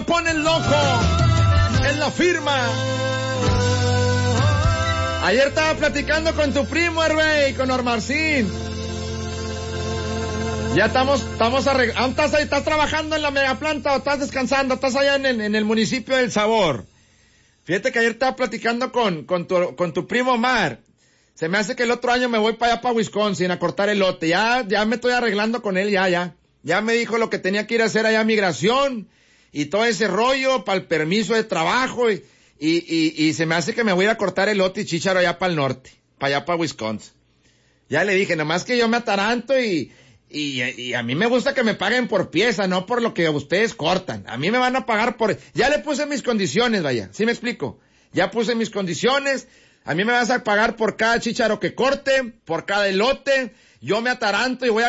ponen loco en la firma. Ayer estaba platicando con tu primo, Hervey, con Ormarcín. Ya estamos arreglando. ¿Estás ahí? ¿Estás trabajando en la megaplanta o estás descansando? ¿Estás allá en el municipio del Sabor? Fíjate que ayer estaba platicando con tu primo Omar. Se me hace que el otro año me voy para allá, para Wisconsin, a cortar elote. Ya me estoy arreglando con él, ya. Ya me dijo lo que tenía que ir a hacer allá, migración, y todo ese rollo, para el permiso de trabajo, y se me hace que me voy a ir a cortar elote y chícharo allá para el norte, para allá para Wisconsin. Ya le dije, nomás que yo me ataranto y a mí me gusta que me paguen por pieza, no por lo que ustedes cortan. A mí me van a pagar por... Ya le puse mis condiciones, vaya, ¿sí me explico? Ya puse mis condiciones, a mí me vas a pagar por cada chícharo que corte, por cada elote, yo me ataranto y voy a